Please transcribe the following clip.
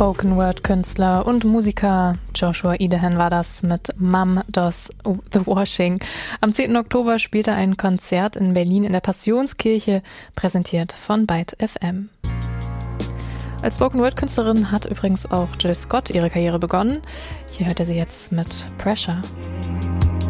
Spoken-Word-Künstler und Musiker Joshua Idehan war das mit Mom Does the Washing. Am 10. Oktober spielt er ein Konzert in Berlin in der Passionskirche, präsentiert von Byte FM. Als Spoken-Word-Künstlerin hat übrigens auch Jill Scott ihre Karriere begonnen. Hier hört ihr sie jetzt mit Pressure.